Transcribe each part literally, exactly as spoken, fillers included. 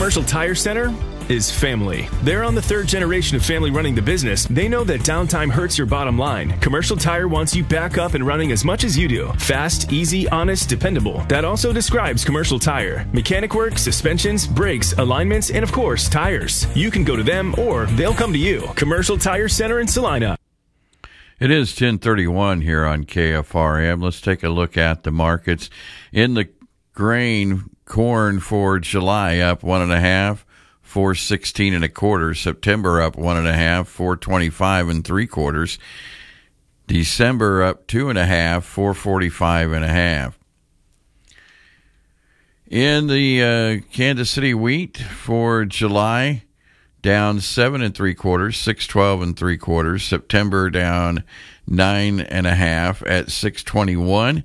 Commercial Tire Center is family. They're on the third generation of family running the business. They know that downtime hurts your bottom line. Commercial Tire wants you back up and running as much as you do. Fast, easy, honest, dependable. That also describes Commercial Tire. Mechanic work, suspensions, brakes, alignments, and of course, tires. You can go to them or they'll come to you. Commercial Tire Center in Salina. It is ten thirty-one here on K F R M. Let's take a look at the markets. In the grain, corn for July up one and a half. four sixteen and a quarter. September up one and a half, four twenty-five and three quarters. December up two and a half, four forty-five and a half. In the uh, Kansas City wheat for July, down seven and three quarters, six twelve and three quarters. September down nine and a half at six twenty-one.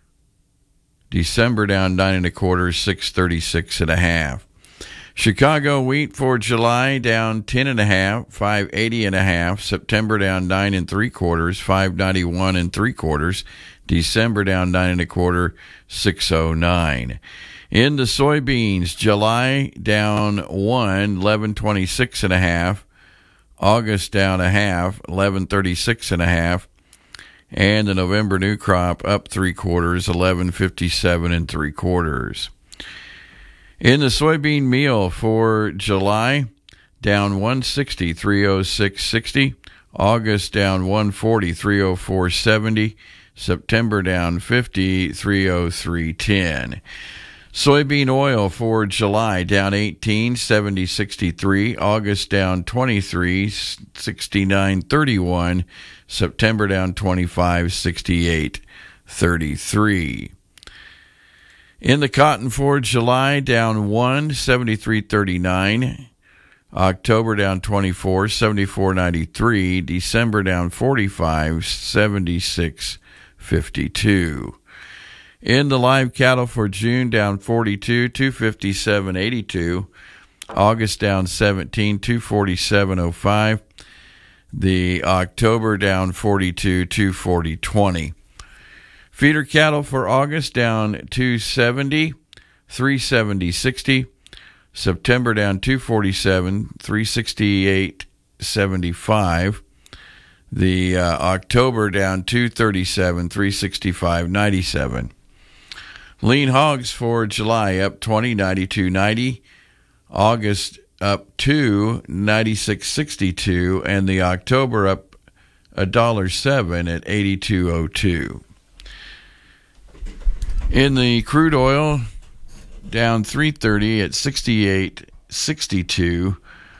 December down nine and a quarter, six thirty-six and a half. Chicago wheat for July down ten and a half, five eighty and a half. September down nine and three quarters, five ninety-one and three quarters. December down nine and a quarter, six oh nine. In the soybeans, July down one, eleven twenty-six and a half. August down a half, eleven thirty-six and a half. And the November new crop up three quarters, eleven fifty-seven and three quarters. In the soybean meal for July, down one sixty, three oh six sixty. August down one forty, three oh four seventy. September down fifty, three oh three ten. Soybean oil for July down eighteen, seventy sixty-three. August down twenty-three, sixty-nine thirty-one. September down twenty-five, sixty-eight thirty-three. In the cotton for July, down one, seventy-three thirty-nine. October down twenty-four, seventy-four ninety-three. December down forty-five, seventy-six fifty-two. In the live cattle for June, down forty-two, two fifty-seven eighty-two. August down seventeen, two forty-seven oh five. The October down forty-two, two forty twenty. Feeder cattle for August down two seventy, three seventy sixty. September down two forty-seven, three sixty-eight seventy-five. The uh, October down two thirty-seven, three sixty-five ninety-seven. Lean hogs for July up twenty, ninety-two ninety. August up two, ninety-six sixty-two, and the October up a dollar seven at eighty-two oh two. In the crude oil, down three thirty at sixty-eight sixty-two.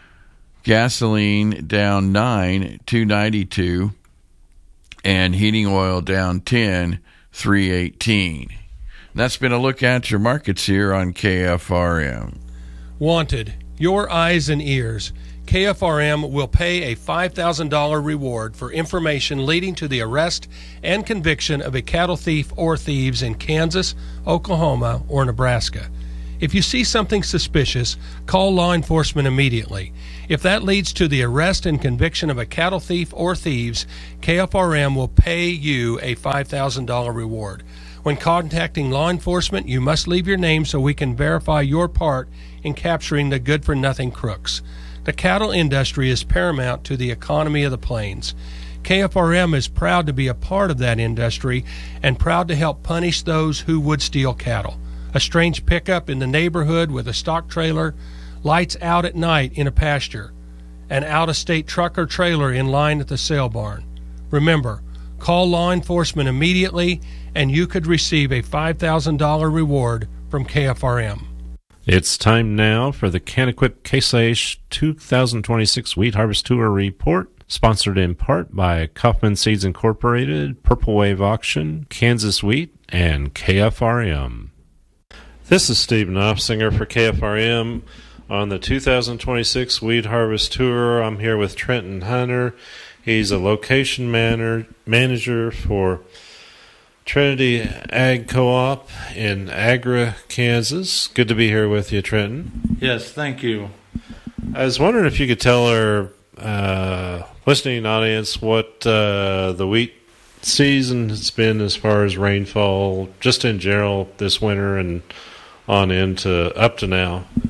Gasoline down nine, two ninety-two, and heating oil down ten, three eighteen. That's been a look at your markets here on K F R M. Wanted, your eyes and ears. K F R M will pay a five thousand dollars reward for information leading to the arrest and conviction of a cattle thief or thieves in Kansas, Oklahoma, or Nebraska. If you see something suspicious, call law enforcement immediately. If that leads to the arrest and conviction of a cattle thief or thieves, K F R M will pay you a five thousand dollars reward. When contacting law enforcement, you must leave your name so we can verify your part in capturing the good-for-nothing crooks. The cattle industry is paramount to the economy of the plains. K F R M is proud to be a part of that industry and proud to help punish those who would steal cattle. A strange pickup in the neighborhood with a stock trailer, lights out at night in a pasture, an out-of-state truck or trailer in line at the sale barn. Remember, call law enforcement immediately and you could receive a five thousand dollars reward from K F R M. It's time now for the Canaquip Case IH two thousand twenty-six Wheat Harvest Tour Report, sponsored in part by Kaufman Seeds Incorporated, Purple Wave Auction, Kansas Wheat, and K F R M. This is Steve Knopfsinger for K F R M on the two thousand twenty-six Wheat Harvest Tour. I'm here with Trenton Hunter. He's a location man- manager for Trinity Ag Co-op in Agra, Kansas. Good to be here with you, Trenton. Yes, thank you. I was wondering if you could tell our uh, listening audience what uh, the wheat season has been as far as rainfall, just in general this winter and on into up to now.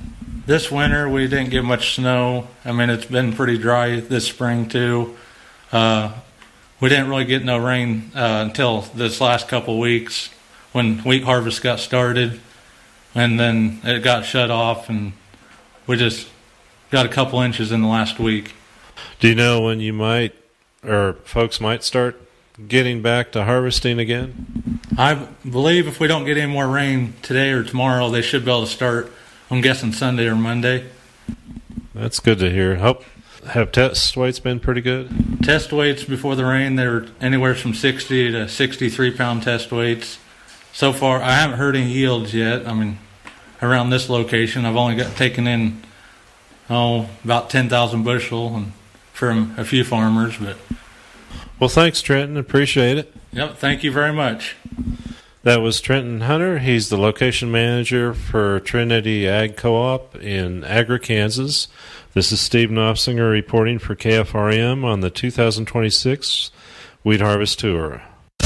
this winter we didn't get much snow. I mean, it's been pretty dry this spring too. Uh, we didn't really get no rain uh, until this last couple weeks when wheat harvest got started, and then it got shut off, and we just got a couple inches in the last week. Do you know when you might, or folks might start getting back to harvesting again? I believe if we don't get any more rain today or tomorrow, they should be able to start, I'm guessing Sunday or Monday. That's good to hear. Hope, have test weights been pretty good? Test weights before the rain, they were anywhere from sixty to sixty-three pound test weights. So far, I haven't heard any yields yet. I mean, around this location, I've only got taken in, oh, about ten thousand bushel and from a few farmers, but... Well, thanks, Trenton. Appreciate it. Yep, thank you very much. That was Trenton Hunter. He's the location manager for Trinity Ag Co-op in Agra, Kansas. This is Steve Knopsinger reporting for K F R M on the two thousand twenty-six Wheat Harvest Tour.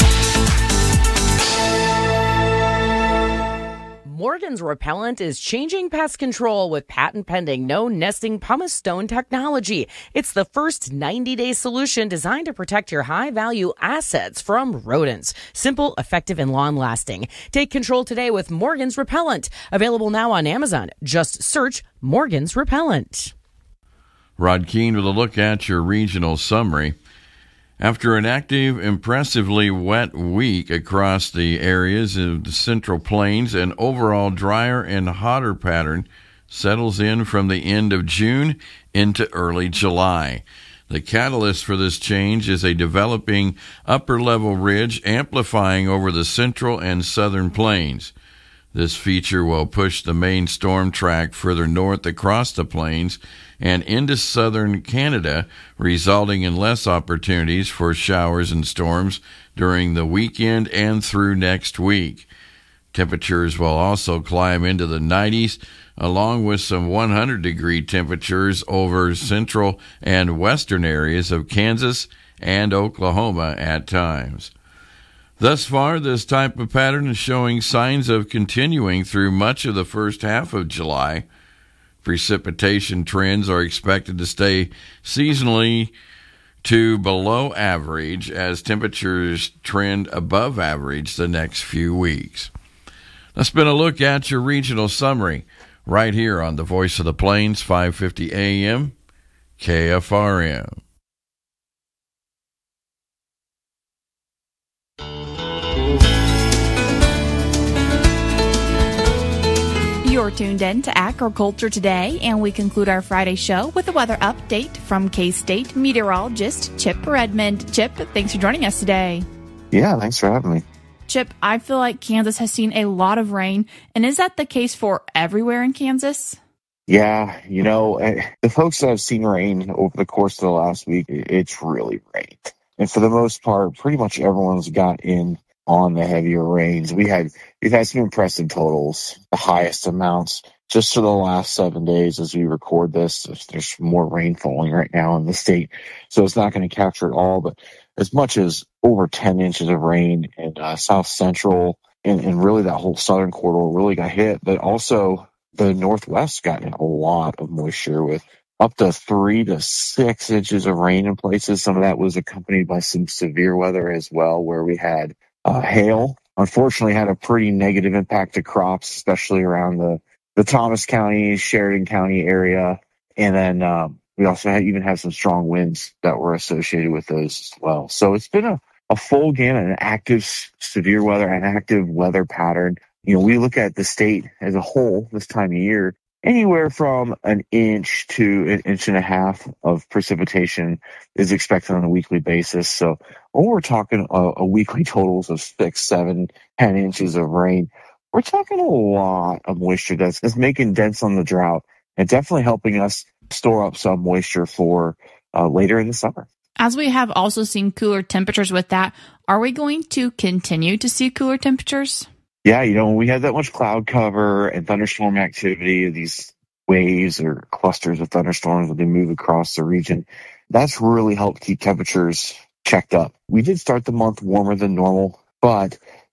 Morgan's Repellent is changing pest control with patent-pending no-nesting pumice stone technology. It's the first ninety-day solution designed to protect your high-value assets from rodents. Simple, effective, and long-lasting. Take control today with Morgan's Repellent. Available now on Amazon. Just search Morgan's Repellent. Rod Keene with a look at your regional summary. After an active, impressively wet week across the areas of the Central Plains, an overall drier and hotter pattern settles in from the end of June into early July. The catalyst for this change is a developing upper-level ridge amplifying over the Central and Southern Plains. This feature will push the main storm track further north across the plains and into southern Canada, resulting in less opportunities for showers and storms during the weekend and through next week. Temperatures will also climb into the nineties, along with some one hundred degree temperatures over central and western areas of Kansas and Oklahoma at times. Thus far, this type of pattern is showing signs of continuing through much of the first half of July. Precipitation trends are expected to stay seasonally to below average as temperatures trend above average the next few weeks. That's been a look at your regional summary right here on the Voice of the Plains, five fifty A M, K F R M. You're tuned in to Agriculture Today, and we conclude our Friday show with a weather update from K-State meteorologist Chip Redmond. Chip, thanks for joining us today. Yeah, thanks for having me. Chip, I feel like Kansas has seen a lot of rain, and is that the case for everywhere in Kansas? Yeah, you know, the folks that have seen rain over the course of the last week, it's really rained. And for the most part, pretty much everyone's got in on the heavier rains. We had, we've had some impressive totals, the highest amounts just for the last seven days as we record this. There's more rain falling right now in the state, so it's not going to capture it all, but as much as over ten inches of rain in uh, South Central and, and really that whole southern corridor really got hit, but also the Northwest got a lot of moisture with up to three to six inches of rain in places. Some of that was accompanied by some severe weather as well, where we had Uh, hail, unfortunately, had a pretty negative impact to crops, especially around the, the Thomas County, Sheridan County area. And then um, we also had, even had some strong winds that were associated with those as well. So it's been a, a full gamut, an active severe weather, an active weather pattern. You know, we look at the state as a whole this time of year, anywhere from an inch to an inch and a half of precipitation is expected on a weekly basis. So when we're talking a, a weekly totals of six, seven, ten inches of rain, we're talking a lot of moisture that's, that's making dents on the drought and definitely helping us store up some moisture for uh, later in the summer. As we have also seen cooler temperatures with that, are we going to continue to see cooler temperatures? Yeah, you know, when we had that much cloud cover and thunderstorm activity, these waves or clusters of thunderstorms when they move across the region, that's really helped keep temperatures checked up. We did start the month warmer than normal, but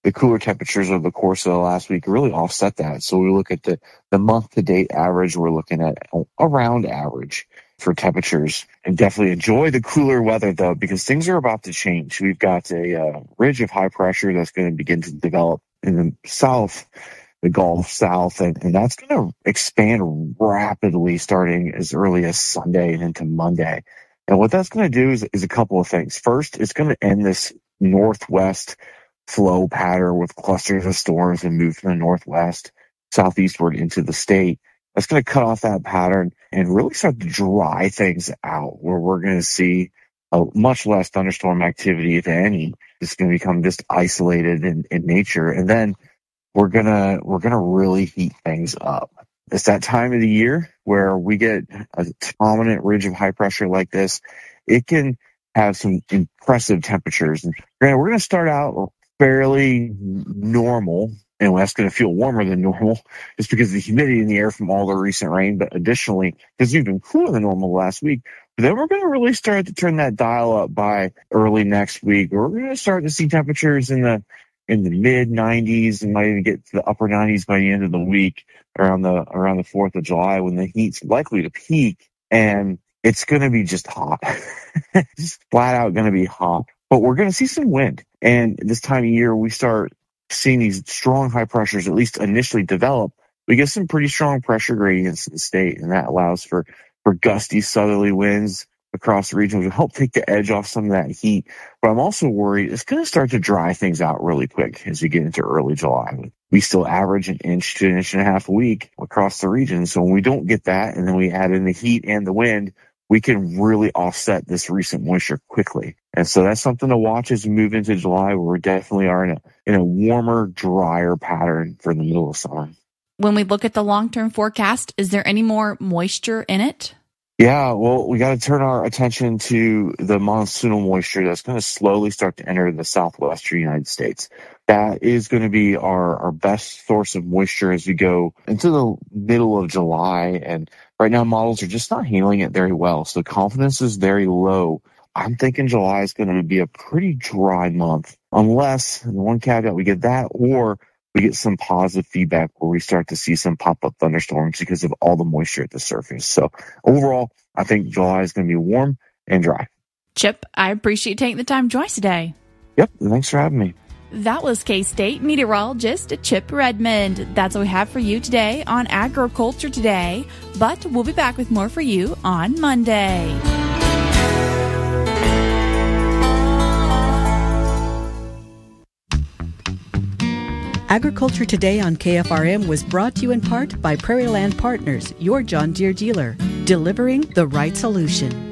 the cooler temperatures over the course of the last week really offset that. So we look at the, the month-to-date average, we're looking at around average for temperatures. And definitely enjoy the cooler weather, though, because things are about to change. We've got a uh, ridge of high pressure that's going to begin to develop in the south, the Gulf South, and, and that's going to expand rapidly starting as early as Sunday and into Monday. And what that's going to do is, is a couple of things. First, it's going to end this northwest flow pattern with clusters of storms and move from the northwest southeastward into the state. That's going to cut off that pattern and really start to dry things out, where we're going to see a much less thunderstorm activity, if any. It's going to become just isolated in, in nature. And then we're going to, we're going to really heat things up. It's that time of the year where we get a dominant ridge of high pressure like this. It can have some impressive temperatures. And granted, we're going to start out fairly normal, and that's going to feel warmer than normal just because of the humidity in the air from all the recent rain. But additionally, because we've been cooler than normal last week, but then we're going to really start to turn that dial up by early next week. We're going to start to see temperatures in the in the mid nineties and might even get to the upper nineties by the end of the week around the around the fourth of July, when the heat's likely to peak, and it's going to be just hot, just flat out going to be hot. But we're going to see some wind. And this time of year, we start seeing these strong high pressures, at least initially develop. We get some pretty strong pressure gradients in the state, and that allows for, for gusty southerly winds across the region, which will help take the edge off some of that heat. But I'm also worried it's going to start to dry things out really quick as we get into early July. We still average an inch to an inch and a half a week across the region. So when we don't get that, and then we add in the heat and the wind, we can really offset this recent moisture quickly. And so that's something to watch as we move into July, where we definitely are in a, in a warmer, drier pattern for the middle of summer. When we look at the long-term forecast, is there any more moisture in it? Yeah, well, we got to turn our attention to the monsoonal moisture that's going to slowly start to enter the southwestern United States. That is going to be our, our best source of moisture as we go into the middle of July. And right now, models are just not handling it very well. So confidence is very low. I'm thinking July is going to be a pretty dry month, unless, and one caveat, we get that, or we get some positive feedback where we start to see some pop-up thunderstorms because of all the moisture at the surface. So overall, I think July is going to be warm and dry. Chip, I appreciate you taking the time to join us today. Yep, thanks for having me. That was K-State meteorologist Chip Redmond. That's what we have for you today on Agriculture Today, but we'll be back with more for you on Monday. Agriculture Today on K F R M was brought to you in part by Prairie Land Partners, your John Deere dealer, delivering the right solution.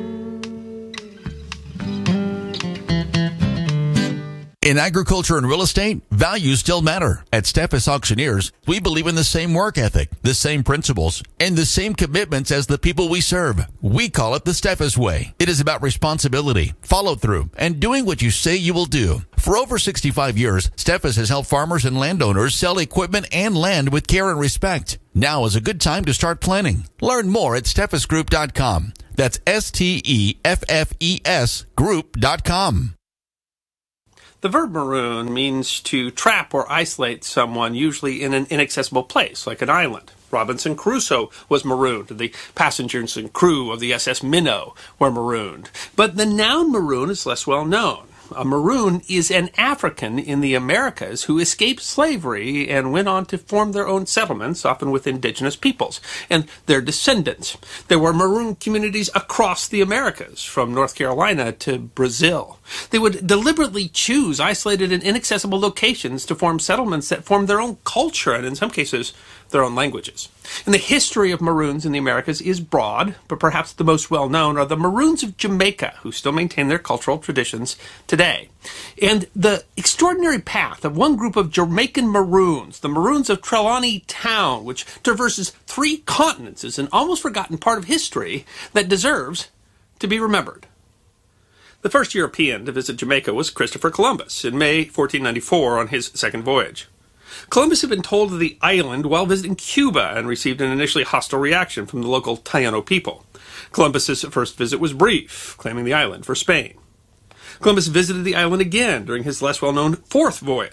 In agriculture and real estate, values still matter. At Steffes Auctioneers, we believe in the same work ethic, the same principles, and the same commitments as the people we serve. We call it the Steffes Way. It is about responsibility, follow-through, and doing what you say you will do. For over sixty-five years, Steffes has helped farmers and landowners sell equipment and land with care and respect. Now is a good time to start planning. Learn more at steffes group dot com. That's S T E F F E S group dot com. The verb maroon means to trap or isolate someone, usually in an inaccessible place, like an island. Robinson Crusoe was marooned. The passengers and crew of the S S Minnow were marooned. But the noun maroon is less well known. A maroon is an African in the Americas who escaped slavery and went on to form their own settlements, often with indigenous peoples, and their descendants. There were maroon communities across the Americas, from North Carolina to Brazil. They would deliberately choose isolated and inaccessible locations to form settlements that formed their own culture and, in some cases, their own languages. And the history of Maroons in the Americas is broad, but perhaps the most well-known are the Maroons of Jamaica, who still maintain their cultural traditions today. And the extraordinary path of one group of Jamaican Maroons, the Maroons of Trelawney Town, which traverses three continents, is an almost forgotten part of history that deserves to be remembered. The first European to visit Jamaica was Christopher Columbus in May fourteen ninety-four on his second voyage. Columbus had been told of the island while visiting Cuba and received an initially hostile reaction from the local Taino people. Columbus's first visit was brief, claiming the island for Spain. Columbus visited the island again during his less well-known fourth voyage.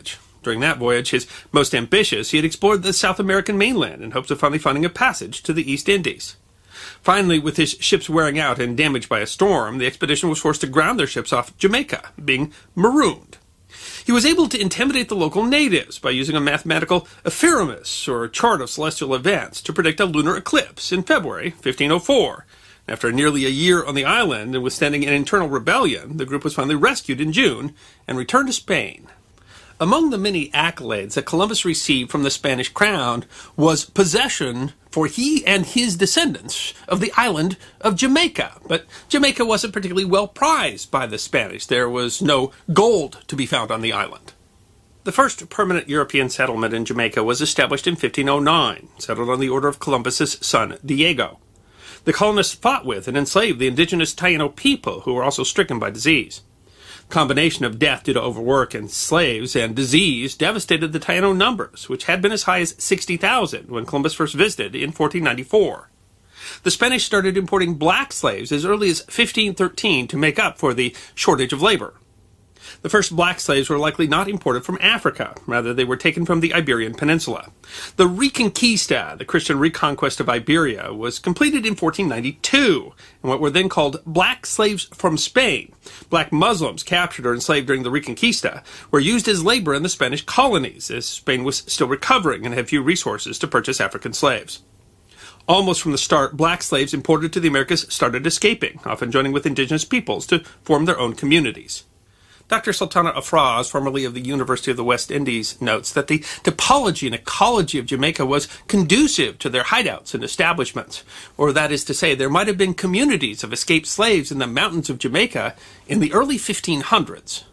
During that voyage, his most ambitious, he had explored the South American mainland in hopes of finally finding a passage to the East Indies. Finally, with his ships wearing out and damaged by a storm, the expedition was forced to ground their ships off Jamaica, being marooned. He was able to intimidate the local natives by using a mathematical ephemeris, or chart of celestial events, to predict a lunar eclipse in February fifteen oh four. After nearly a year on the island and withstanding an internal rebellion, the group was finally rescued in June and returned to Spain. Among the many accolades that Columbus received from the Spanish crown was possession for he and his descendants of the island of Jamaica. But Jamaica wasn't particularly well prized by the Spanish. There was no gold to be found on the island. The first permanent European settlement in Jamaica was established in fifteen oh nine, settled on the order of Columbus's son Diego. The colonists fought with and enslaved the indigenous Taino people, who were also stricken by disease. Combination of death due to overwork and slaves and disease devastated the Taino numbers, which had been as high as sixty thousand when Columbus first visited in fourteen ninety-four. The Spanish started importing black slaves as early as fifteen thirteen to make up for the shortage of labor. The first black slaves were likely not imported from Africa. Rather, they were taken from the Iberian Peninsula. The Reconquista, the Christian reconquest of Iberia, was completed in fourteen ninety-two, and what were then called black slaves from Spain, black Muslims captured or enslaved during the Reconquista, were used as labor in the Spanish colonies, as Spain was still recovering and had few resources to purchase African slaves. Almost from the start, black slaves imported to the Americas started escaping, often joining with indigenous peoples to form their own communities. Doctor Sultana Afraz, formerly of the University of the West Indies, notes that the topology and ecology of Jamaica was conducive to their hideouts and establishments, or that is to say, there might have been communities of escaped slaves in the mountains of Jamaica in the early fifteen hundreds.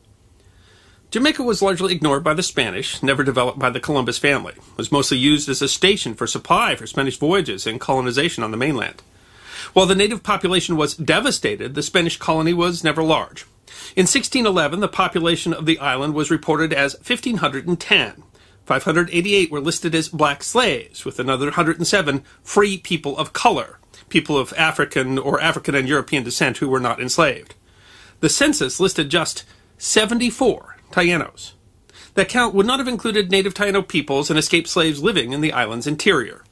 Jamaica was largely ignored by the Spanish, never developed by the Columbus family. It was mostly used as a station for supply for Spanish voyages and colonization on the mainland. While the native population was devastated, the Spanish colony was never large. In sixteen eleven, the population of the island was reported as one thousand five hundred ten. five hundred eighty-eight were listed as black slaves, with another one hundred seven free people of color, people of African or African and European descent who were not enslaved. The census listed just seventy-four Tainos. That count would not have included native Taino peoples and escaped slaves living in the island's interior.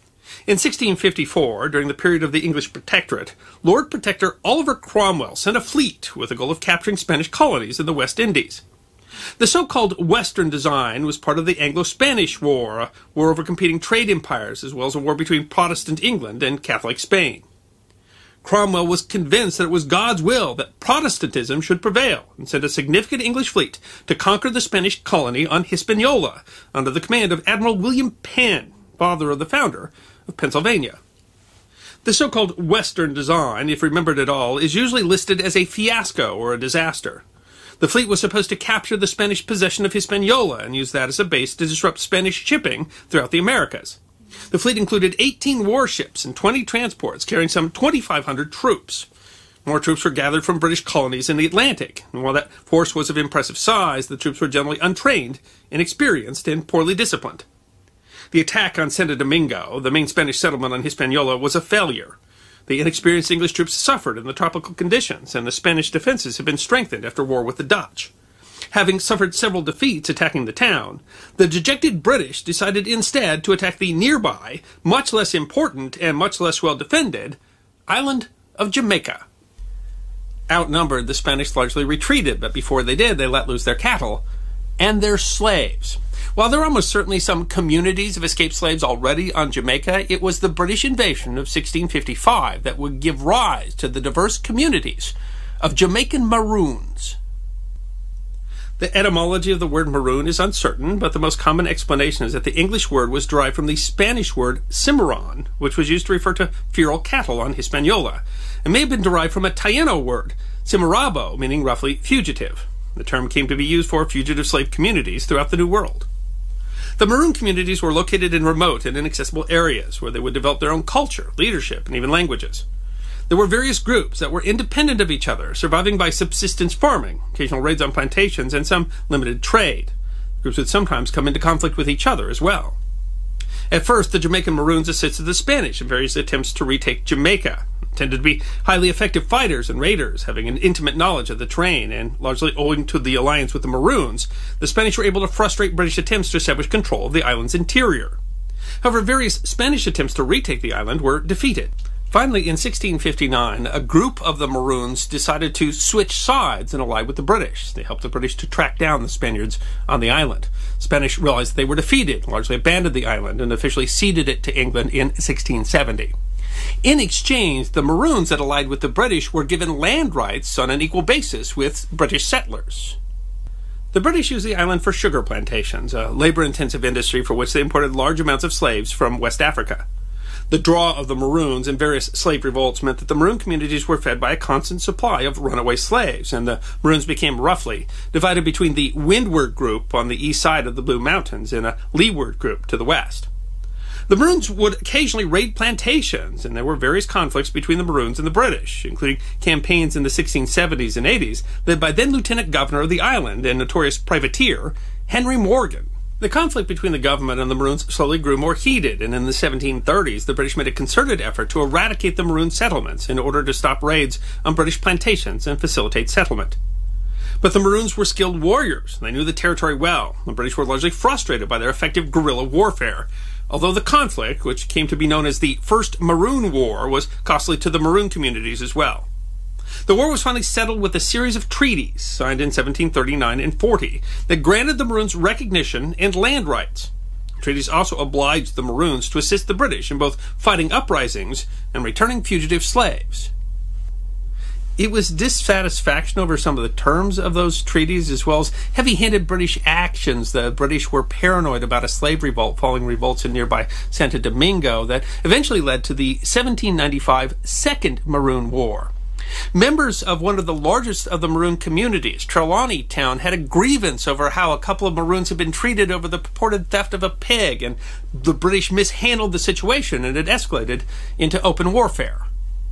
In sixteen fifty-four, during the period of the English Protectorate, Lord Protector Oliver Cromwell sent a fleet with the goal of capturing Spanish colonies in the West Indies. The so-called Western design was part of the Anglo-Spanish War, a war over competing trade empires, as well as a war between Protestant England and Catholic Spain. Cromwell was convinced that it was God's will that Protestantism should prevail, and sent a significant English fleet to conquer the Spanish colony on Hispaniola, under the command of Admiral William Penn, father of the founder of Pennsylvania. The so-called Western design, if remembered at all, is usually listed as a fiasco or a disaster. The fleet was supposed to capture the Spanish possession of Hispaniola and use that as a base to disrupt Spanish shipping throughout the Americas. The fleet included eighteen warships and twenty transports carrying some twenty-five hundred troops. More troops were gathered from British colonies in the Atlantic, and while that force was of impressive size, the troops were generally untrained, inexperienced, and poorly disciplined. The attack on Santo Domingo, the main Spanish settlement on Hispaniola, was a failure. The inexperienced English troops suffered in the tropical conditions, and the Spanish defenses had been strengthened after war with the Dutch. Having suffered several defeats attacking the town, the dejected British decided instead to attack the nearby, much less important and much less well-defended, island of Jamaica. Outnumbered, the Spanish largely retreated, but before they did, they let loose their cattle and their slaves. While there are almost certainly some communities of escaped slaves already on Jamaica, it was the British invasion of sixteen fifty-five that would give rise to the diverse communities of Jamaican Maroons. The etymology of the word maroon is uncertain, but the most common explanation is that the English word was derived from the Spanish word cimarron, which was used to refer to feral cattle on Hispaniola, and may have been derived from a Taino word, cimarrabo, meaning roughly fugitive. The term came to be used for fugitive slave communities throughout the New World. The Maroon communities were located in remote and inaccessible areas where they would develop their own culture, leadership, and even languages. There were various groups that were independent of each other, surviving by subsistence farming, occasional raids on plantations, and some limited trade. Groups would sometimes come into conflict with each other as well. At first, the Jamaican Maroons assisted the Spanish in various attempts to retake Jamaica. tended to be highly effective fighters and raiders, having an intimate knowledge of the terrain, and largely owing to the alliance with the Maroons, the Spanish were able to frustrate British attempts to establish control of the island's interior. However, various Spanish attempts to retake the island were defeated. Finally, in sixteen fifty-nine, a group of the Maroons decided to switch sides and ally with the British. They helped the British to track down the Spaniards on the island. Spanish realized they were defeated, largely abandoned the island, and officially ceded it to England in sixteen seventy. In exchange, the Maroons that allied with the British were given land rights on an equal basis with British settlers. The British used the island for sugar plantations, a labor-intensive industry for which they imported large amounts of slaves from West Africa. The draw of the Maroons and various slave revolts meant that the Maroon communities were fed by a constant supply of runaway slaves, and the Maroons became roughly divided between the Windward group on the east side of the Blue Mountains and a Leeward group to the west. The Maroons would occasionally raid plantations, and there were various conflicts between the Maroons and the British, including campaigns in the sixteen seventies and eighties led by then Lieutenant Governor of the island and notorious privateer Henry Morgan. The conflict between the government and the Maroons slowly grew more heated, and in the seventeen thirties, the British made a concerted effort to eradicate the Maroon settlements in order to stop raids on British plantations and facilitate settlement. But the Maroons were skilled warriors. They knew the territory well. The British were largely frustrated by their effective guerrilla warfare. Although the conflict, which came to be known as the First Maroon War, was costly to the Maroon communities as well. The war was finally settled with a series of treaties, signed in seventeen thirty-nine and forty, that granted the Maroons recognition and land rights. The treaties also obliged the Maroons to assist the British in both fighting uprisings and returning fugitive slaves. It was dissatisfaction over some of the terms of those treaties, as well as heavy-handed British actions. The British were paranoid about a slave revolt following revolts in nearby Santo Domingo that eventually led to the seventeen ninety-five Second Maroon War. Members of one of the largest of the Maroon communities, Trelawney Town, had a grievance over how a couple of Maroons had been treated over the purported theft of a pig, and the British mishandled the situation, and it escalated into open warfare.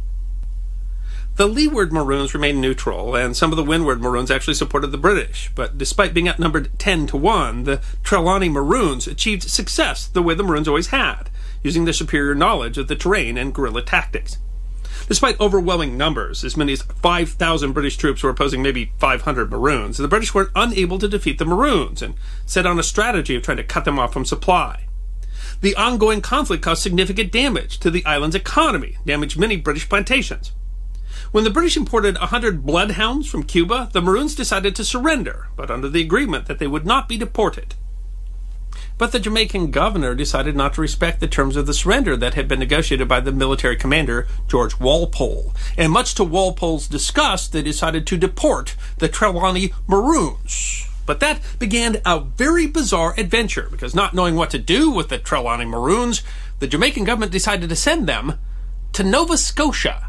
The Leeward Maroons remained neutral, and some of the Windward Maroons actually supported the British. But despite being outnumbered ten to one, the Trelawney Maroons achieved success the way the Maroons always had, using their superior knowledge of the terrain and guerrilla tactics. Despite overwhelming numbers, as many as five thousand British troops were opposing maybe five hundred Maroons, the British were unable to defeat the Maroons and set on a strategy of trying to cut them off from supply. The ongoing conflict caused significant damage to the island's economy, damaged many British plantations. When the British imported one hundred bloodhounds from Cuba, the Maroons decided to surrender, but under the agreement that they would not be deported. But the Jamaican governor decided not to respect the terms of the surrender that had been negotiated by the military commander, George Walpole. And much to Walpole's disgust, they decided to deport the Trelawney Maroons. But that began a very bizarre adventure, because not knowing what to do with the Trelawney Maroons, the Jamaican government decided to send them to Nova Scotia.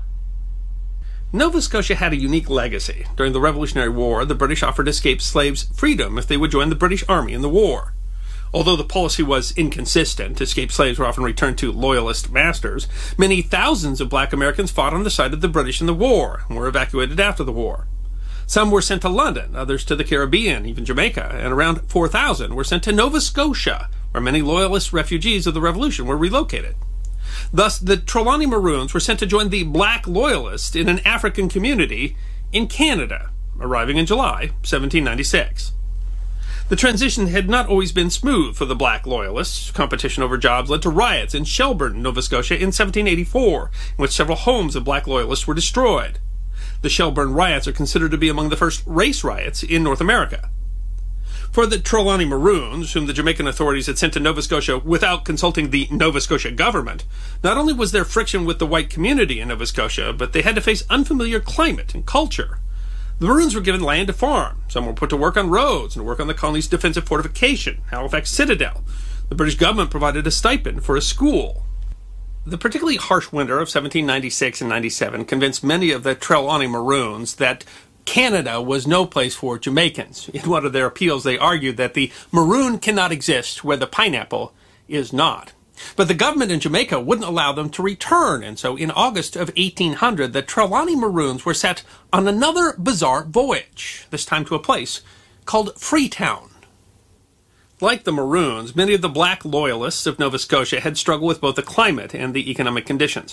Nova Scotia had a unique legacy. During the Revolutionary War, the British offered escaped slaves freedom if they would join the British Army in the war. Although the policy was inconsistent, escaped slaves were often returned to loyalist masters, many thousands of black Americans fought on the side of the British in the war and were evacuated after the war. Some were sent to London, others to the Caribbean, even Jamaica, and around four thousand were sent to Nova Scotia, where many loyalist refugees of the Revolution were relocated. Thus, the Trelawney Maroons were sent to join the Black Loyalists in an African community in Canada, arriving in July seventeen ninety-six. The transition had not always been smooth for the Black Loyalists. Competition over jobs led to riots in Shelburne, Nova Scotia in seventeen eighty-four, in which several homes of Black Loyalists were destroyed. The Shelburne riots are considered to be among the first race riots in North America. For the Trelawney Maroons, whom the Jamaican authorities had sent to Nova Scotia without consulting the Nova Scotia government, not only was there friction with the white community in Nova Scotia, but they had to face unfamiliar climate and culture. The Maroons were given land to farm. Some were put to work on roads and work on the colony's defensive fortification, Halifax Citadel. The British government provided a stipend for a school. The particularly harsh winter of seventeen ninety-six and ninety-seven convinced many of the Trelawney Maroons that Canada was no place for Jamaicans. In one of their appeals, they argued that the maroon cannot exist where the pineapple is not. But the government in Jamaica wouldn't allow them to return, and so in August of eighteen hundred, the Trelawney Maroons were set on another bizarre voyage, this time to a place called Freetown. Like the Maroons, many of the black loyalists of Nova Scotia had struggled with both the climate and the economic conditions.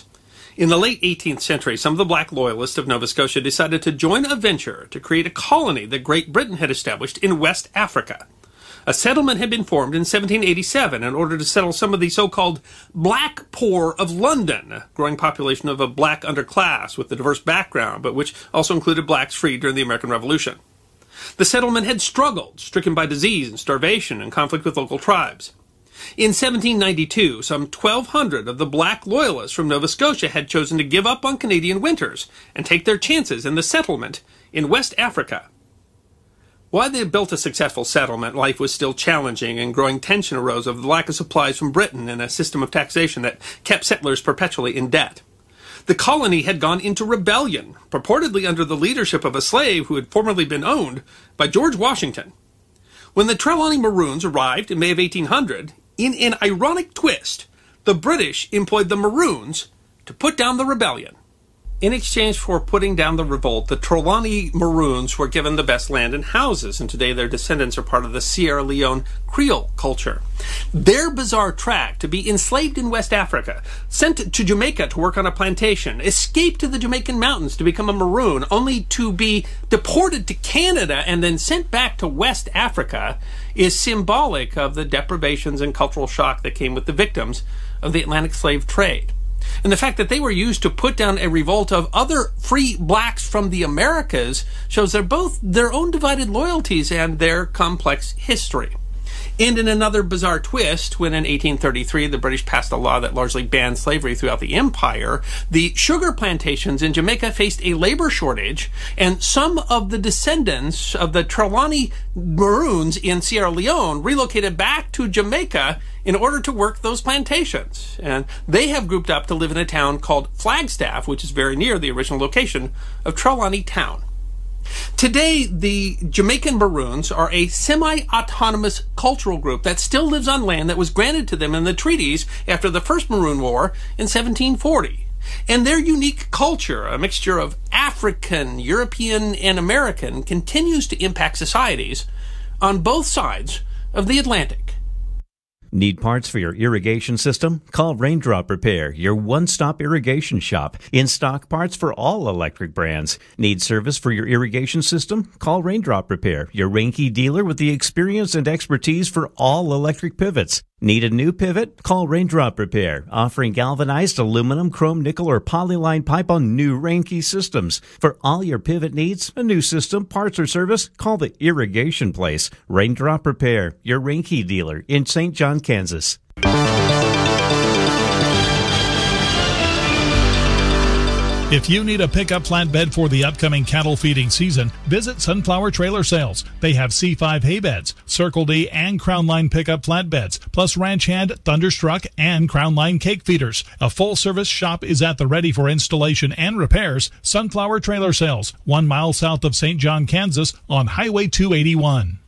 In the late eighteenth century, some of the black loyalists of Nova Scotia decided to join a venture to create a colony that Great Britain had established in West Africa. A settlement had been formed in seventeen eighty-seven in order to settle some of the so-called black poor of London, a growing population of a black underclass with a diverse background, but which also included blacks freed during the American Revolution. The settlement had struggled, stricken by disease and starvation and conflict with local tribes. In seventeen ninety-two, some twelve hundred of the black loyalists from Nova Scotia had chosen to give up on Canadian winters and take their chances in the settlement in West Africa. While they had built a successful settlement, life was still challenging, and growing tension arose over the lack of supplies from Britain and a system of taxation that kept settlers perpetually in debt. The colony had gone into rebellion, purportedly under the leadership of a slave who had formerly been owned by George Washington. When the Trelawney Maroons arrived in May of eighteen hundred, in an ironic twist, the British employed the Maroons to put down the rebellion. In exchange for putting down the revolt, the Trelawney Maroons were given the best land and houses, and today their descendants are part of the Sierra Leone Creole culture. Their bizarre track to be enslaved in West Africa, sent to Jamaica to work on a plantation, escaped to the Jamaican mountains to become a Maroon, only to be deported to Canada and then sent back to West Africa, is symbolic of the deprivations and cultural shock that came with the victims of the Atlantic slave trade. And the fact that they were used to put down a revolt of other free blacks from the Americas shows they're both their own divided loyalties and their complex history. And in another bizarre twist, when in eighteen thirty-three the British passed a law that largely banned slavery throughout the empire, the sugar plantations in Jamaica faced a labor shortage, and some of the descendants of the Trelawney Maroons in Sierra Leone relocated back to Jamaica in order to work those plantations. And they have grouped up to live in a town called Flagstaff, which is very near the original location of Trelawney Town. Today, the Jamaican Maroons are a semi-autonomous cultural group that still lives on land that was granted to them in the treaties after the First Maroon War in seventeen forty. And their unique culture, a mixture of African, European, and American, continues to impact societies on both sides of the Atlantic. Need parts for your irrigation system? Call Raindrop Repair, your one-stop irrigation shop. In-stock parts for all electric brands. Need service for your irrigation system? Call Raindrop Repair, your Reinke dealer with the experience and expertise for all electric pivots. Need a new pivot? Call Raindrop Repair, offering galvanized aluminum, chrome, nickel, or polyline pipe on new Reinke systems. For all your pivot needs, a new system, parts, or service, call the Irrigation Place. Raindrop Repair, your Reinke dealer in Saint John, Kansas. If you need a pickup flatbed for the upcoming cattle feeding season, visit Sunflower Trailer Sales. They have C five hay beds, Circle D and Crown Line pickup flatbeds, plus Ranch Hand, Thunderstruck, and Crown Line cake feeders. A full-service shop is at the ready for installation and repairs. Sunflower Trailer Sales, one mile south of Saint John, Kansas, on Highway two eighty-one.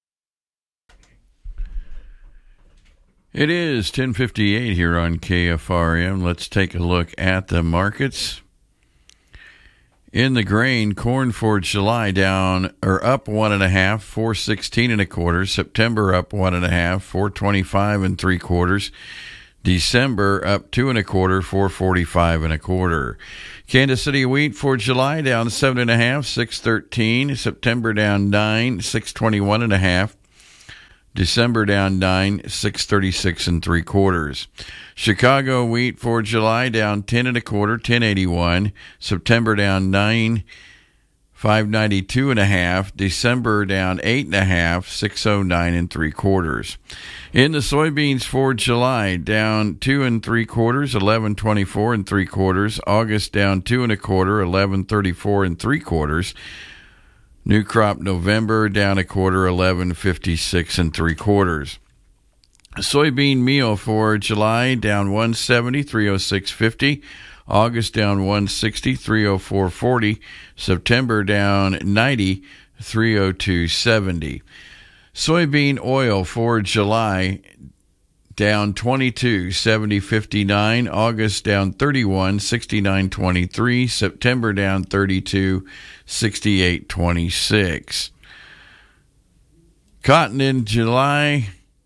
It is ten fifty-eight here on K F R M. Let's take a look at the markets. In the grain, corn for July down or up one and a half, four sixteen and a quarter. September up one and a half, four twenty five and three quarters. December up two and a quarter, four forty five and a quarter. Kansas City wheat for July down seven and a half, six thirteen. September down nine, six twenty one and a half. December down nine, six thirty six and three quarters. Chicago wheat for July down ten and a quarter, ten eighty one. September down nine, five ninety two and a half. December down eight and a half, six oh nine and three quarters. In the soybeans for July down two and three quarters, eleven twenty four and three quarters. August down two and a quarter, eleven thirty four and three quarters. New crop November down a quarter, eleven fifty-six and three quarters. Soybean meal for July down one seventy, three oh six fifty. August down one sixty, three oh four forty. September down ninety, three oh two seventy. Soybean oil for July down twenty-two, seventy fifty-nine. August down thirty-one, sixty-nine twenty-three. September down thirty-two, sixty-eight twenty-six. Cotton in July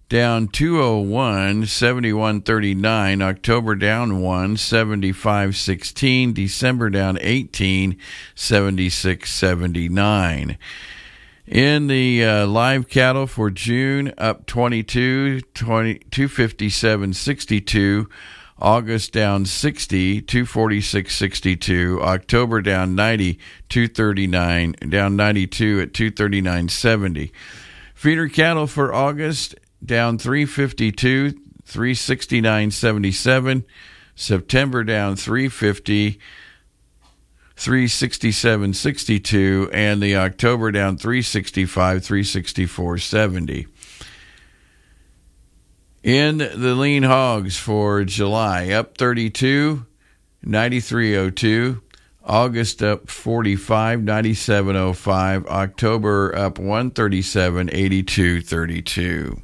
down two oh one, seventy-one thirty-nine. October down one, seventy-five sixteen. December down eighteen, seventy-six seventy-nine. In the uh, live cattle for June, up twenty-two, two fifty-seven sixty-two. August down sixty, two forty-six sixty-two. October down ninety, two thirty-nine, down ninety-two at two thirty-nine seventy. Feeder cattle for August down three fifty-two, three sixty-nine seventy-seven. September down three fifty, three sixty-seven sixty-two, and the October down three sixty-five, three sixty-four seventy. In the lean hogs for July, up thirty-two, ninety-three oh two. August up forty-five, ninety-seven oh five. October up one thirty-seven, eighty-two thirty-two.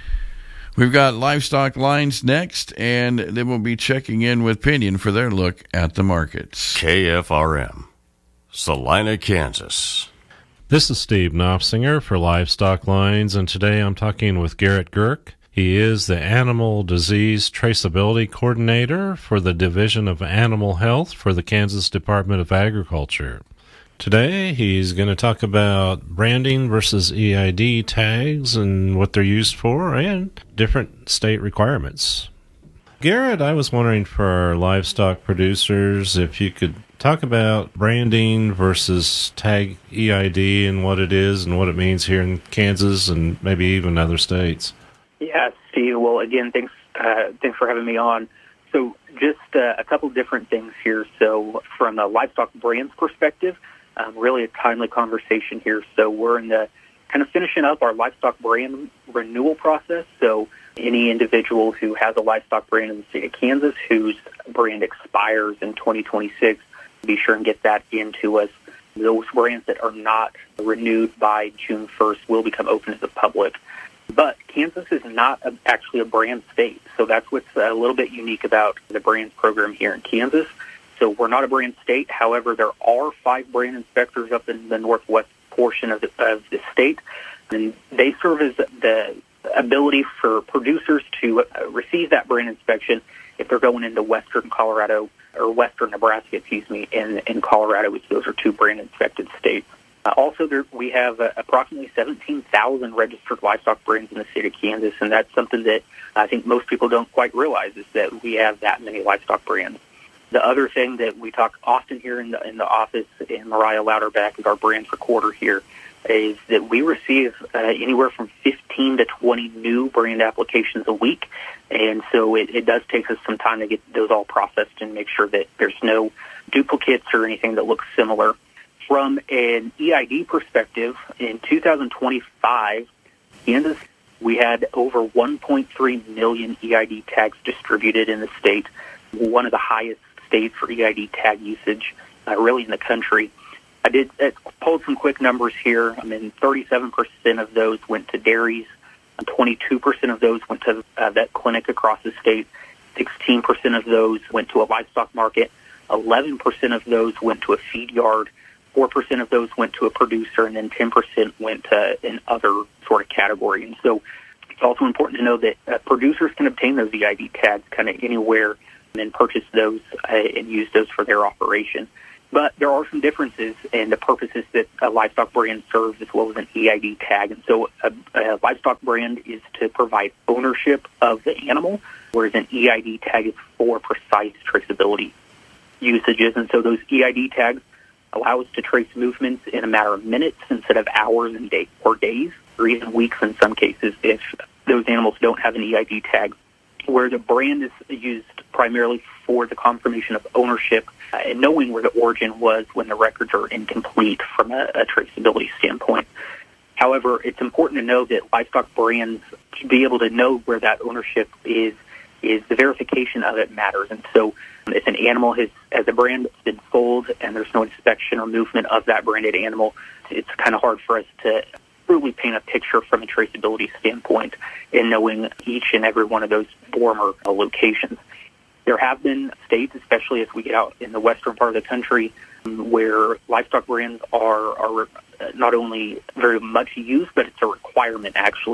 We've got livestock lines next, and then we'll be checking in with Pinion for their look at the markets. K F R M, Salina, Kansas. This is Steve Knopfsinger for Livestock Lines, and today I'm talking with Garrett Girk. He is the Animal Disease Traceability Coordinator for the Division of Animal Health for the Kansas Department of Agriculture. Today, he's going to talk about branding versus E I D tags and what they're used for and different state requirements. Garrett, I was wondering for our livestock producers if you could talk about branding versus tag E I D and what it is and what it means here in Kansas and maybe even other states. Yeah, Steve. Well, again, thanks uh, thanks for having me on. So just uh, a couple different things here. So from a livestock brands perspective, um, really a timely conversation here. So we're in the kind of finishing up our livestock brand renewal process. So any individual who has a livestock brand in the state of Kansas whose brand expires in twenty twenty-six, be sure and get that into us. Those brands that are not renewed by June first will become open to the public. But Kansas is not a, actually a brand state, so that's what's a little bit unique about the brands program here in Kansas. So we're not a brand state. However, there are five brand inspectors up in the northwest portion of the, of the state, and they serve as the ability for producers to uh, receive that brand inspection if they're going into western Colorado or western Nebraska, excuse me, and in Colorado, which those are two brand inspected states. Uh, also, there, we have uh, approximately seventeen thousand registered livestock brands in the state of Kansas, and that's something that I think most people don't quite realize is that we have that many livestock brands. The other thing that we talk often here in the, in the office in Mariah Louderback is our brands recorder here, is that we receive uh, anywhere from fifteen to twenty new brand applications a week, and so it, it does take us some time to get those all processed and make sure that there's no duplicates or anything that looks similar. From an E I D perspective, in two thousand twenty-five, Kansas, we had over one point three million E I D tags distributed in the state, one of the highest states for E I D tag usage, uh, really in the country. I did uh, pulled some quick numbers here. I mean, thirty-seven percent of those went to dairies, and twenty-two percent of those went to a vet clinic across the state, sixteen percent of those went to a livestock market, eleven percent of those went to a feed yard, four percent of those went to a producer, and then ten percent went to an other sort of category. And so it's also important to know that uh, producers can obtain those E I D tags kind of anywhere and then purchase those uh, and use those for their operation. But there are some differences in the purposes that a livestock brand serves as well as an E I D tag. And so a, a livestock brand is to provide ownership of the animal, whereas an E I D tag is for precise traceability usages. And so those E I D tags allow us to trace movements in a matter of minutes instead of hours and day or days, or even weeks in some cases if those animals don't have an E I D tag. Where the brand is used primarily for the confirmation of ownership uh, and knowing where the origin was when the records are incomplete from a, a traceability standpoint. However, it's important to know that livestock brands, to be able to know where that ownership is, is the verification of it matters. And so if an animal has, as a brand, has been sold and there's no inspection or movement of that branded animal, it's kind of hard for us to truly paint a picture from a traceability standpoint in knowing each and every one of those former locations. There have been states, especially as we get out in the western part of the country, where livestock brands are, are not only very much used, but it's a requirement actually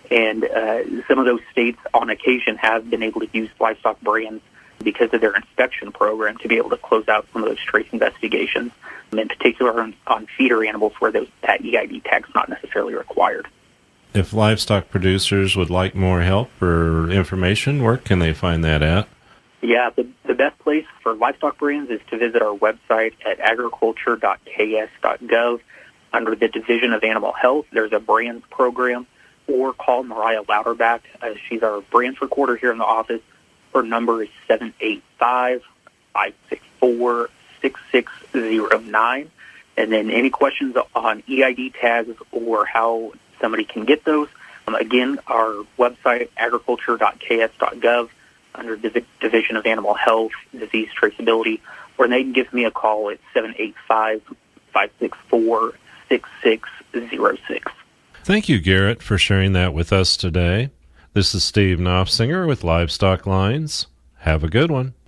And uh, some of those states, on occasion, have been able to use livestock brands because of their inspection program to be able to close out some of those trace investigations, in particular on, on feeder animals where those, that E I D tag's not necessarily required. If livestock producers would like more help or information, where can they find that at? Yeah, the, the best place for livestock brands is to visit our website at agriculture dot k s dot gov. Under the Division of Animal Health, there's a brands program, or call Mariah Louderback. Uh, she's our brands recorder here in the office. Her number is seven eight five, five six four, six six zero nine. And then any questions on E I D tags or how somebody can get those, um, again, our website, agriculture dot k s dot gov, under the Division of Animal Health, Disease Traceability, or they can give me a call at seven eight five, five six four, six six zero six. Thank you, Garrett, for sharing that with us today. This is Steve Knopfsinger with Livestock Lines. Have a good one.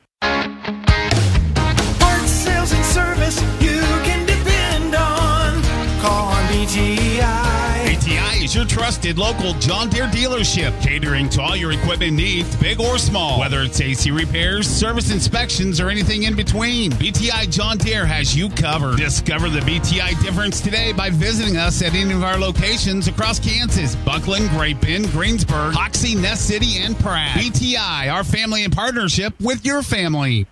Parts, sales, and service you can depend on. Call on B T I. B T I is your trusted local John Deere dealership, catering to all your equipment needs, big or small. Whether it's A C repairs, service inspections, or anything in between, B T I John Deere has you covered. Discover the B T I difference today by visiting us at any of our locations across Kansas: Buckland, Great Bend, Greensburg, Hoxie, Ness City, and Pratt. B T I, our family in partnership with your family.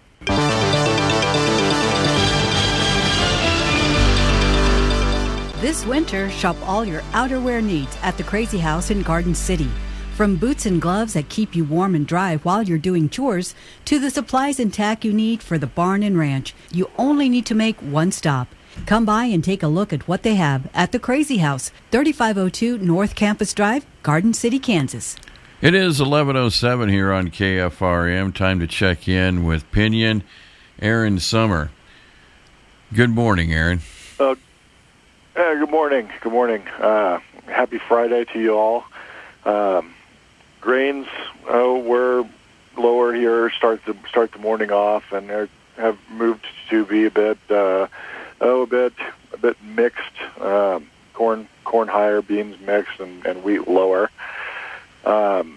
This winter, shop all your outerwear needs at the Crazy House in Garden City. From boots and gloves that keep you warm and dry while you're doing chores, to the supplies and tack you need for the barn and ranch, you only need to make one stop. Come by and take a look at what they have at the Crazy House, thirty-five oh two North Campus Drive, Garden City, Kansas. It is eleven oh seven here on K F R M. Time to check in with Pinion, Aaron Summer. Good morning, Aaron. Uh, uh, good morning. Good morning. Uh, happy Friday to you all. Um, grains, oh, we're lower here. Start the start the morning off, and they have moved to be a bit, uh, oh, a bit, a bit mixed. Um, corn, corn higher, beans mixed, and, and wheat lower. Um,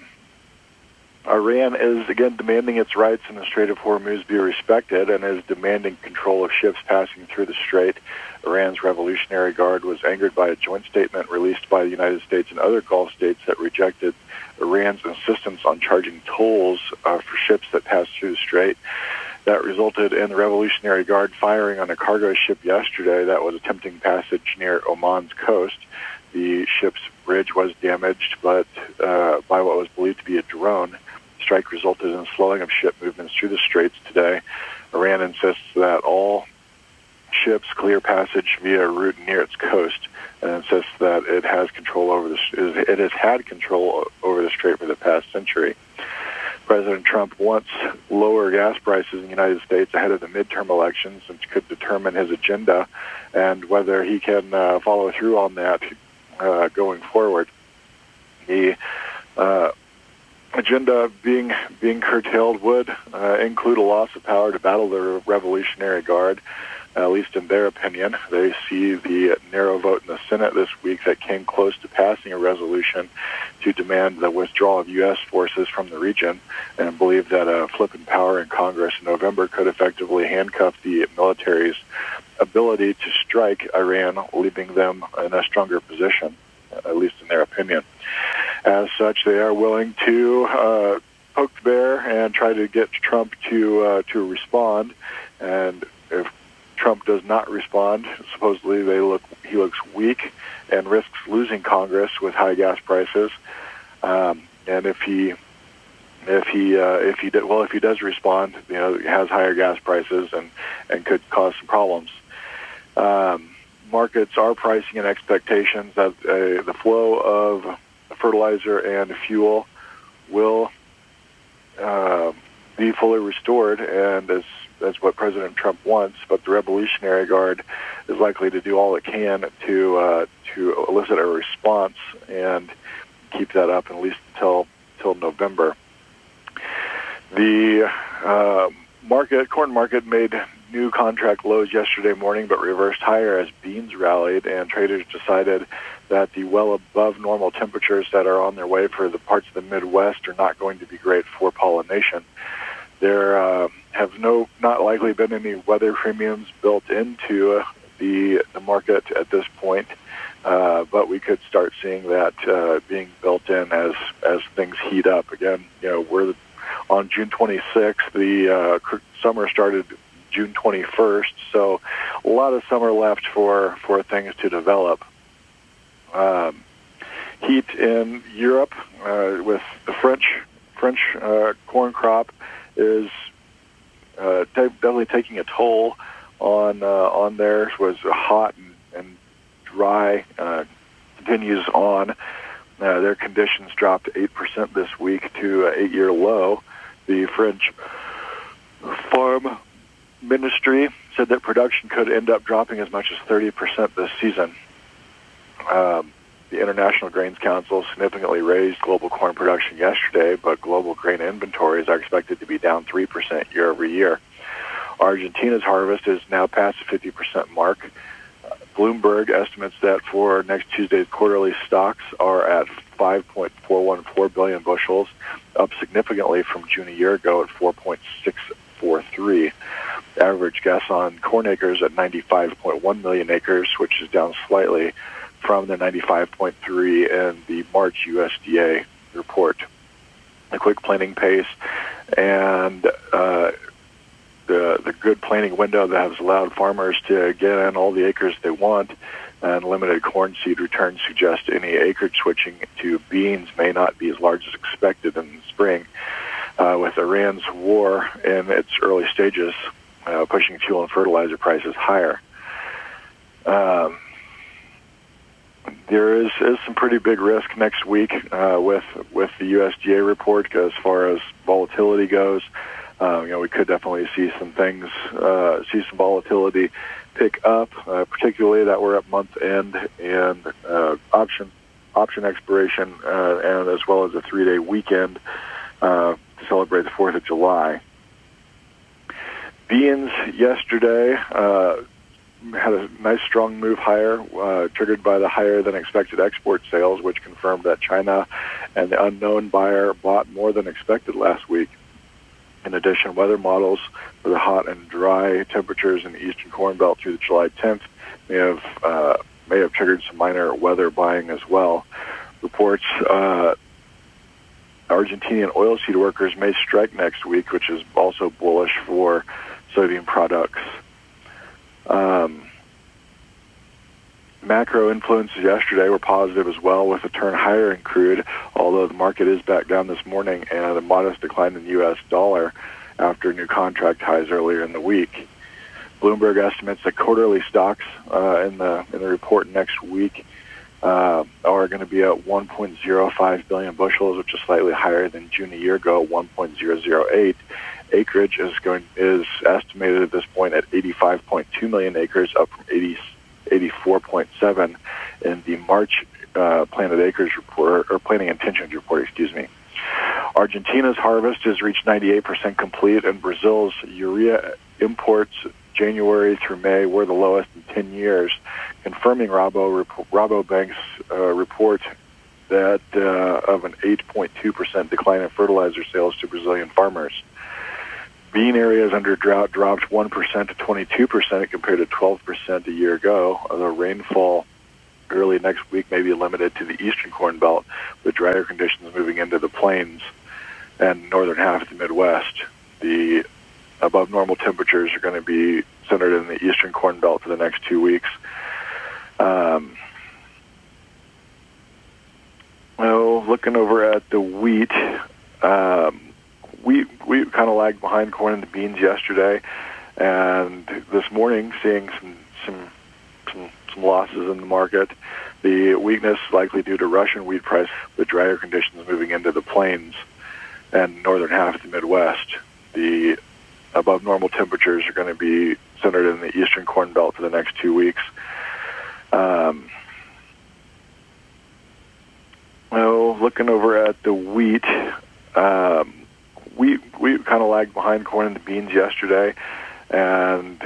Iran is, again, demanding its rights in the Strait of Hormuz be respected and is demanding control of ships passing through the strait. Iran's Revolutionary Guard was angered by a joint statement released by the United States and other Gulf states that rejected Iran's insistence on charging tolls uh, for ships that pass through the strait. That resulted in the Revolutionary Guard firing on a cargo ship yesterday that was attempting passage near Oman's coast. The ship's bridge was damaged, but uh, by what was believed to be a drone. The strike resulted in slowing of ship movements through the straits today. Iran insists that all ships clear passage via a route near its coast, and insists that it has control over the it has had control over the strait for the past century. President Trump wants lower gas prices in the United States ahead of the midterm elections, which could determine his agenda and whether he can uh, follow through on that uh, going forward. The uh, agenda being being curtailed would uh, include a loss of power to battle the Revolutionary Guard. At least in their opinion. They see the narrow vote in the Senate this week that came close to passing a resolution to demand the withdrawal of U S forces from the region, and believe that a flip in power in Congress in November could effectively handcuff the military's ability to strike Iran, leaving them in a stronger position, at least in their opinion. As such, they are willing to uh, poke the bear and try to get Trump to uh, to respond, and if Trump does not respond, supposedly they look he looks weak and risks losing Congress with high gas prices. Um, and if he if he uh, if he did, well if he does respond, you know, he has higher gas prices and, and could cause some problems. Um, markets are pricing in expectations that uh, the flow of fertilizer and fuel will uh, be fully restored, and as That's what President Trump wants, but the Revolutionary Guard is likely to do all it can to uh, to elicit a response and keep that up at least until until November. The uh, market, corn market, made new contract lows yesterday morning, but reversed higher as beans rallied, and traders decided that the well above normal temperatures that are on their way for the parts of the Midwest are not going to be great for pollination. There uh, have no not likely been any weather premiums built into uh, the the market at this point, uh, but we could start seeing that uh, being built in as as things heat up. Again, you know, we're on June twenty-sixth. The uh, summer started June twenty-first, so a lot of summer left for for things to develop. Um, heat in Europe uh, with the French French uh, corn crop is uh, t- definitely taking a toll on uh, on theirs. Was hot and, and dry, uh, continues on. Uh, their conditions dropped eight percent this week to an eight-year low. The French Farm Ministry said that production could end up dropping as much as thirty percent this season. Um, the International Grains Council significantly raised global corn production yesterday, but global grain inventories are expected to be down three percent year over year. Argentina's harvest is now past the fifty percent mark. Uh, Bloomberg estimates that for next Tuesday's quarterly stocks are at five point four one four billion bushels, up significantly from June a year ago at four point six four three. Average guess on corn acres at ninety-five point one million acres, which is down slightly from the ninety-five point three in the March U S D A report. A quick planting pace and uh, the the good planting window that has allowed farmers to get in all the acres they want and limited corn seed returns suggest any acreage switching to beans may not be as large as expected in the spring. Uh, with Iran's war in its early stages, uh, pushing fuel and fertilizer prices higher. Um, there is, is some pretty big risk next week uh, with with the U S D A report as far as volatility goes. Uh, you know, we could definitely see some things, uh, see some volatility pick up, uh, particularly that we're at month end and uh, option option expiration, uh, and as well as a three day weekend uh, to celebrate the Fourth of July. Beans yesterday uh, had a nice strong move higher, uh, triggered by the higher than expected export sales, which confirmed that China and the unknown buyer bought more than expected last week. In addition, weather models for the hot and dry temperatures in the eastern Corn Belt through the July tenth may have uh, may have triggered some minor weather buying as well. Reports uh, Argentinian oilseed workers may strike next week, which is also bullish for soybean products. Um, macro influences yesterday were positive as well, with a turn higher in crude, although the market is back down this morning, and a modest decline in the U S dollar after new contract highs earlier in the week. Bloomberg estimates that quarterly stocks uh, in the in the report next week uh, are going to be at one point zero five billion bushels, which is slightly higher than June a year ago, one point zero zero eight. Acreage is going is estimated at this point at eighty-five point two million acres, up from eighty, eighty-four point seven in the March uh, planted acres report, or planting intentions report, excuse me. Argentina's harvest has reached ninety-eight percent complete, and Brazil's urea imports January through May were the lowest in ten years, confirming Rabo, Rabobank's uh, report that uh, of an eight point two percent decline in fertilizer sales to Brazilian farmers. Bean areas under drought dropped one percent to twenty-two percent compared to twelve percent a year ago, although rainfall early next week may be limited to the eastern Corn Belt, with drier conditions moving into the plains and northern half of the Midwest. The above normal temperatures are going to be centered in the eastern Corn Belt for the next two weeks. Um, well, looking over at the wheat, um, wheat, wheat kind of lagged behind corn and the beans yesterday, and this morning seeing some some some, some losses in the market. The weakness likely due to Russian wheat price, with drier conditions moving into the plains and northern half of the Midwest. The above normal temperatures are going to be centered in the eastern Corn Belt for the next two weeks. Um, well, looking over at the wheat, um, wheat, wheat kind of lagged behind corn and the beans yesterday, and